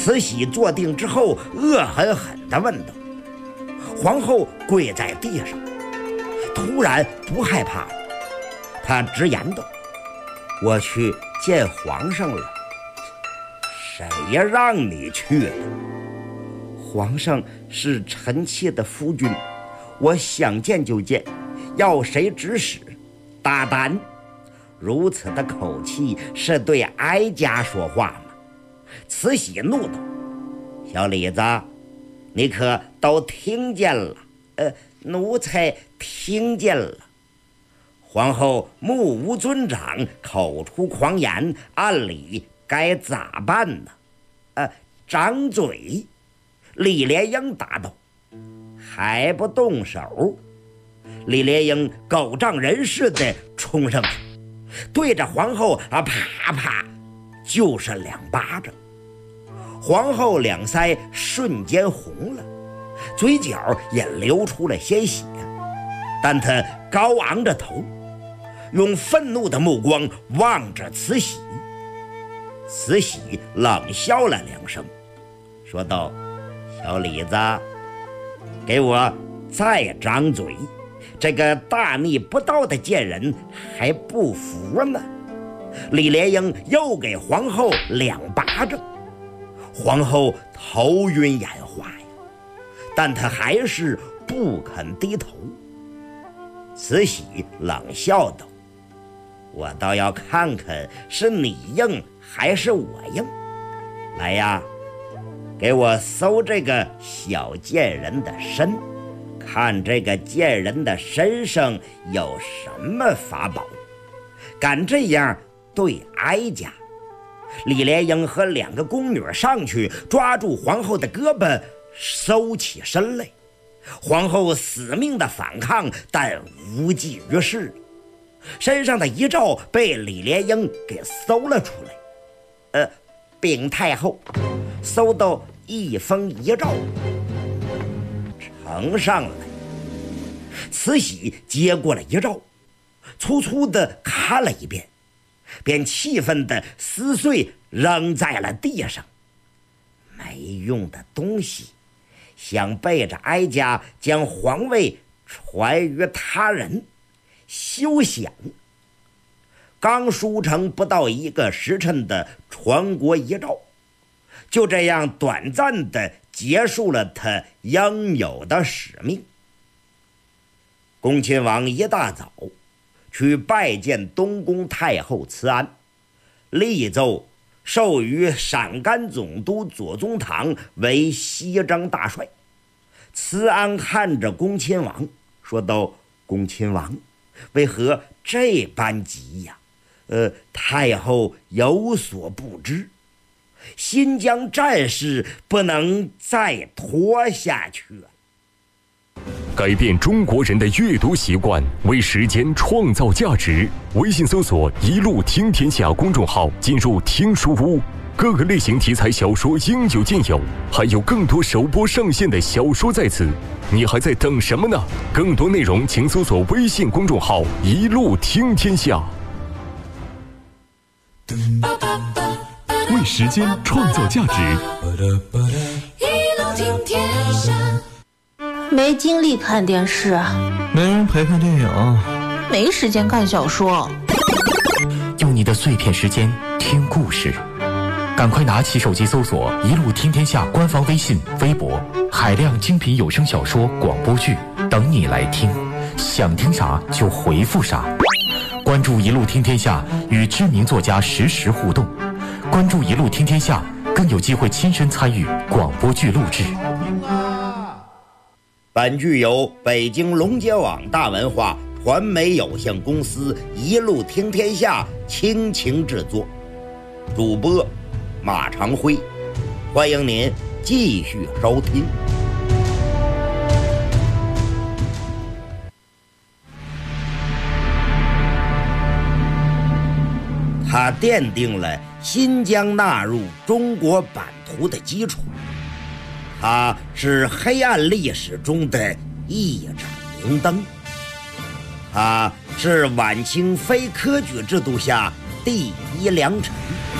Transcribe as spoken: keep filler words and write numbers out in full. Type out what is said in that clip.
慈禧坐定之后，恶狠狠地问道。皇后跪在地上，突然不害怕了，她直言道：“我去见皇上了。”“谁呀让你去了？”“皇上是臣妾的夫君，我想见就见，要谁指使？大胆！”如此的口气是对哀家说话吗？慈禧怒道：“小李子，你可都听见了？呃，奴才听见了。”皇后目无尊长，口出狂言，按理该咋办呢？呃，掌嘴！李莲英答道：“还不动手？”李莲英狗仗人势地冲上去，对着皇后啊啪啪就是两巴掌。皇后两腮瞬间红了，嘴角也流出了鲜血，但她高昂着头，用愤怒的目光望着慈禧。慈禧冷笑了两声，说道：“小李子，给我再张嘴！这个大逆不道的贱人还不服呢！”李莲英又给皇后两巴掌，皇后头晕眼花呀，但她还是不肯低头。慈禧冷笑道：“我倒要看看是你硬还是我硬。来呀，给我搜这个小贱人的身，看这个贱人的身上有什么法宝，敢这样对哀家。”李莲英和两个宫女上去抓住皇后的胳膊，搜起身来。皇后死命的反抗，但无济于事，身上的遗诏被李莲英给搜了出来。呃，禀太后，搜到一封遗诏，呈上来。慈禧接过了遗诏，粗粗的看了一遍，便气愤的撕碎扔在了地上。没用的东西，想背着哀家将皇位传于他人，休想！刚书成不到一个时辰的传国遗诏，就这样短暂的结束了他应有的使命。恭亲王一大早去拜见东宫太后慈安，立奏授予陕甘总督左宗棠为西征大帅。慈安看着恭亲王说道：“恭亲王，为何这般急呀？呃，太后有所不知，新疆战事不能再拖下去了。” 改变中国人的阅读习惯，为时间创造价值。微信搜索“一路听天下”公众号，进入听书屋，各个类型题材小说应有尽有，还有更多首播上线的小说在此，你还在等什么呢？更多内容请搜索微信公众号“一路听天下”。为时间创造价值， 一路听天下。 没精力看电视， 没人陪看电影， 没时间看小说， 用你的碎片时间听故事，赶快拿起手机搜索“一路听天下”官方微信、微博，海量精品有声小说、广播剧等你来听，想听啥就回复啥。关注“一路听天下”，与知名作家实时互动。关注“一路听天下”，更有机会亲身参与广播剧录制。 本剧由北京龙街网大文化传媒有限公司一路听天下倾情制作，主播马长辉，欢迎您继续收听。它奠定了新疆纳入中国版图的基础，它是黑暗历史中的一盏明灯，它是晚清非科举制度下第一良臣。